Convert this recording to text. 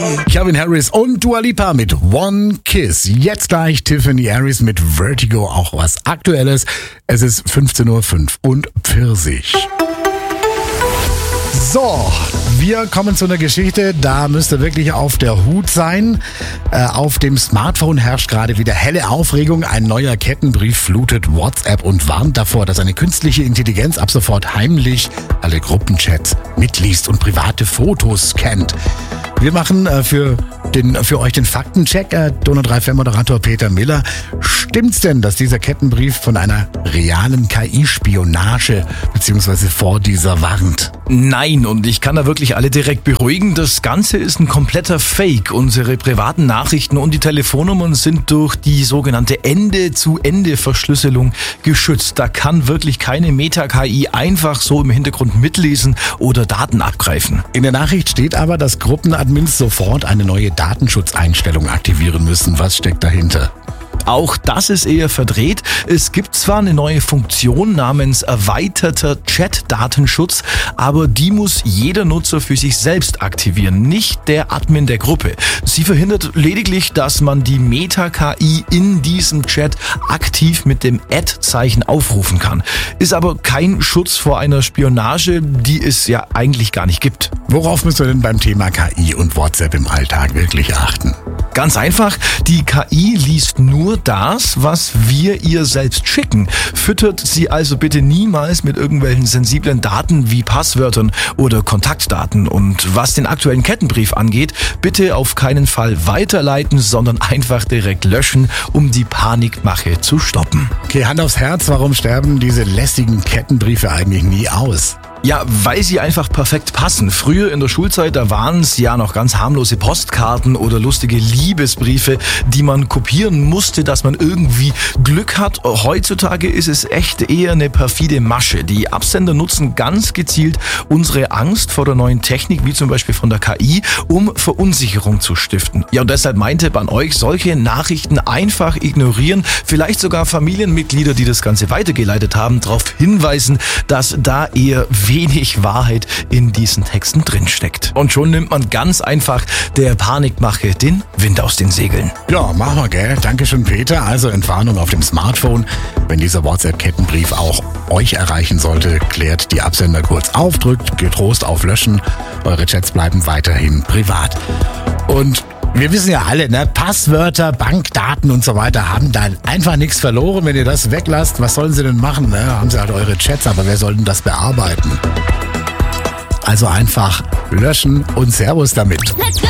Calvin Harris und Dua Lipa mit One Kiss. Jetzt gleich Tiffany Harris mit Vertigo, auch was Aktuelles. Es ist 15:05 und Pfirsich. So, wir kommen zu einer Geschichte, da müsst ihr wirklich auf der Hut sein. Auf dem Smartphone herrscht gerade wieder helle Aufregung. Ein neuer Kettenbrief flutet WhatsApp und warnt davor, dass eine künstliche Intelligenz ab sofort heimlich alle Gruppenchats mitliest und private Fotos scannt. Wir machen für euch den Faktencheck. Donau 3 FM-Moderator Peter Miller. Stimmt's denn, dass dieser Kettenbrief von einer realen KI-Spionage bzw. vor dieser warnt? Nein, und ich kann da wirklich alle direkt beruhigen. Das Ganze ist ein kompletter Fake. Unsere privaten Nachrichten und die Telefonnummern sind durch die sogenannte Ende-zu-Ende-Verschlüsselung geschützt. Da kann wirklich keine Meta-KI einfach so im Hintergrund mitlesen oder Daten abgreifen. In der Nachricht steht aber, dass Gruppenadmins sofort eine neue Datenschutzeinstellung aktivieren müssen. Was steckt dahinter? Auch das ist eher verdreht. Es gibt zwar eine neue Funktion namens erweiterter Chat-Datenschutz, aber die muss jeder Nutzer für sich selbst aktivieren, nicht der Admin der Gruppe. Sie verhindert lediglich, dass man die Meta-KI in diesem Chat aktiv mit dem Add-Zeichen aufrufen kann. Ist aber kein Schutz vor einer Spionage, die es ja eigentlich gar nicht gibt. Worauf müssen wir denn beim Thema KI und WhatsApp im Alltag wirklich achten? Ganz einfach, die KI liest nur das, was wir ihr selbst schicken. Füttert sie also bitte niemals mit irgendwelchen sensiblen Daten wie Passwörtern oder Kontaktdaten. Und was den aktuellen Kettenbrief angeht, bitte auf keinen Fall weiterleiten, sondern einfach direkt löschen, um die Panikmache zu stoppen. Okay, Hand aufs Herz, warum sterben diese lästigen Kettenbriefe eigentlich nie aus? Ja, weil sie einfach perfekt passen. Früher in der Schulzeit, da waren es ja noch ganz harmlose Postkarten oder lustige Liebesbriefe, die man kopieren musste, dass man irgendwie Glück hat. Heutzutage ist es echt eher eine perfide Masche. Die Absender nutzen ganz gezielt unsere Angst vor der neuen Technik, wie zum Beispiel von der KI, um Verunsicherung zu stiften. Ja, und deshalb mein Tipp an euch, solche Nachrichten einfach ignorieren. Vielleicht sogar Familienmitglieder, die das Ganze weitergeleitet haben, darauf hinweisen, dass da eher wenig Wahrheit in diesen Texten drinsteckt. Und schon nimmt man ganz einfach der Panikmache den Wind aus den Segeln. Ja, machen wir, gell? Dankeschön, Peter. Also Entwarnung auf dem Smartphone. Wenn dieser WhatsApp-Kettenbrief auch euch erreichen sollte, klärt die Absender kurz auf, drückt getrost auf Löschen. Eure Chats bleiben weiterhin privat. Und wir wissen ja alle, ne? Passwörter, Bankdaten und so weiter haben da einfach nichts verloren. Wenn ihr das weglasst, was sollen sie denn machen? Ne? Haben sie halt eure Chats, aber wer soll denn das bearbeiten? Also einfach löschen und Servus damit. Let's go!